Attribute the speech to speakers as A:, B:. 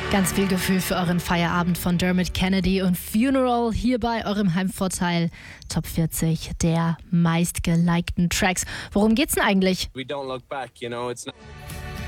A: Ganz viel Gefühl für euren Feierabend von Dermot Kennedy und Funeral hier bei eurem Heimvorteil. Top 40 der meistgelikten Tracks. Worum geht's denn eigentlich?
B: We don't look back, you know, it's not